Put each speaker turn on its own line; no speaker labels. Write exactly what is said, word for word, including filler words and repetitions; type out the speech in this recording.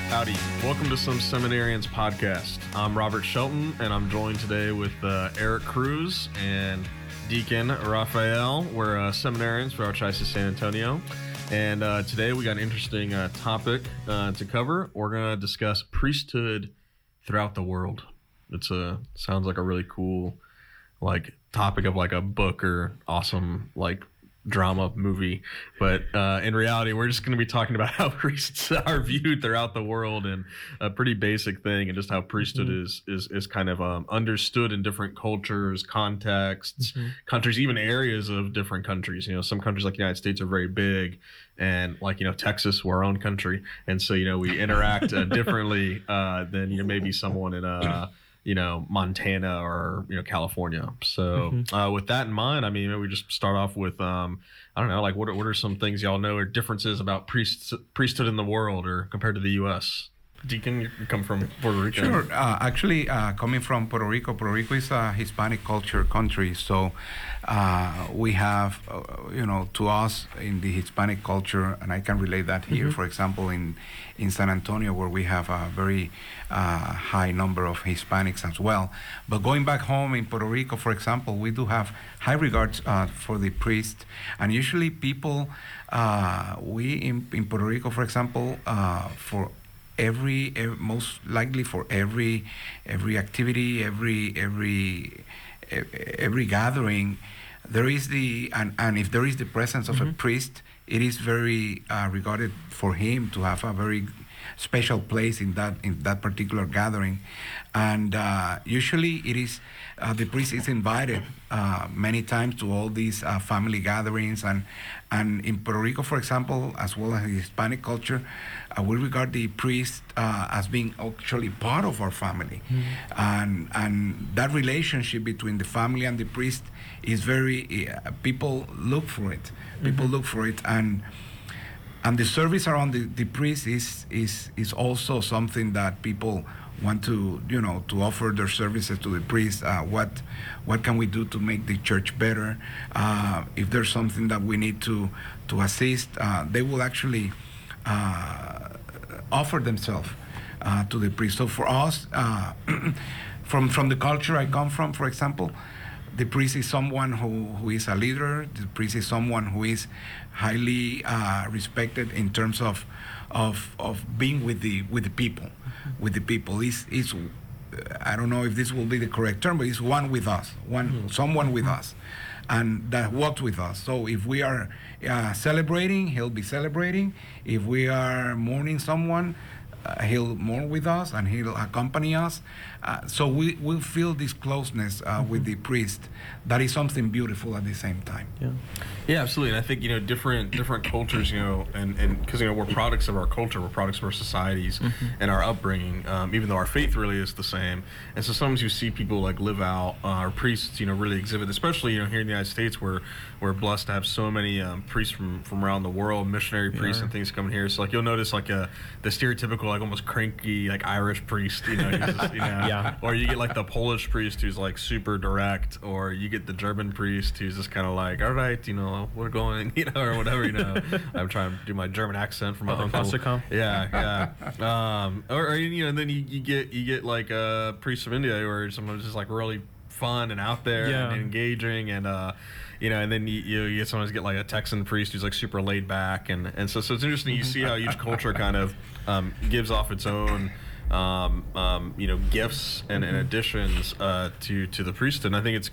Howdy. Welcome to Some Seminarians podcast. I'm Robert Shelton, and I'm joined today with uh, Eric Cruz and Deacon Raphael. We're uh, seminarians for Archdiocese of San Antonio. And uh, today we got an interesting uh, topic uh, to cover. We're going to discuss priesthood throughout the world. It's a sounds like a really cool like topic of like a book or awesome like drama movie, but uh, in reality, we're just going to be talking about how priests are viewed throughout the world, and a pretty basic thing, and just how priesthood mm-hmm. is is is kind of um, understood in different cultures, contexts, mm-hmm. countries, even areas of different countries. You know, some countries like the United States are very big, and like you know, Texas, we're our own country, and so you know, we interact uh, differently uh, than you know maybe someone in a you know, Montana or, you know, California. So mm-hmm. uh, with that in mind, I mean, maybe we just start off with, um, I don't know, like what are, what are some things y'all know or differences about priests, priesthood in the world or compared to the U S? Deacon, you come from Puerto Rico.
Sure. Uh, actually, uh, coming from Puerto Rico, Puerto Rico is a Hispanic culture country. So uh, we have, uh, you know, to us in the Hispanic culture, and I can relate that here, mm-hmm. for example, in, in San Antonio, where we have a very uh, high number of Hispanics as well. But going back home in Puerto Rico, for example, we do have high regards uh, for the priest. And usually people, uh, we in, in Puerto Rico, for example, uh, for Every, every most likely for every every activity, every every every gathering, there is the and, and if there is the presence of mm-hmm. a priest, it is very uh, regarded for him to have a very special place in that in that particular gathering, and uh, usually it is uh, the priest is invited uh, many times to all these uh, family gatherings, and and in Puerto Rico, for example, as well as in Hispanic culture, uh, we regard the priest uh, as being actually part of our family, mm-hmm. and and that relationship between the family and the priest is very uh, people look for it. People mm-hmm. look for it, and. And the service around the, the priest is, is is also something that people want to, you know, to offer their services to the priest. Uh, what what can we do to make the church better? Uh, if there's something that we need to to assist, uh, they will actually uh, offer themselves uh, to the priest. So for us, uh, from from the culture I come from, for example, the priest is someone who, who is a leader. The priest is someone who is highly uh, respected in terms of, of of being with the with the people, mm-hmm. with the people. He's, he's I don't know if this will be the correct term, but he's one with us, one mm-hmm. someone with us, and that walks with us. So if we are uh, celebrating, he'll be celebrating. If we are mourning someone, Uh, he'll mourn with us and he'll accompany us. Uh, so we will feel this closeness uh, mm-hmm. with the priest. That is something beautiful at the same time.
Yeah, yeah, absolutely. And I think you know different different cultures, you know, and and because you know we're products of our culture, we're products of our societies mm-hmm. and our upbringing. Um, even though our faith really is the same, and so sometimes you see people like live out uh, our priests, you know, really exhibit, especially you know here in the United States, where we're blessed to have so many um, priests from from around the world, missionary priests yeah. and things coming here. So like you'll notice like a the stereotypical like almost cranky like Irish priest, you know, he's just, you know yeah. or you get like the Polish priest who's like super direct, or you get the German priest who's just kind of like, all right, you know, we're going, you know, or whatever, you know. I'm trying to do my German accent for my
oh,
uncle. Yeah, yeah. Um, or, or you know, and then you, you get you get like a priest from India where someone's just like really fun and out there yeah. and engaging, and uh, you know, and then you, you, you sometimes get like a Texan priest who's like super laid back, and, and so so it's interesting. You see how each culture kind of um, gives off its own um, um, you know gifts and, and additions uh, to to the priesthood. And I think it's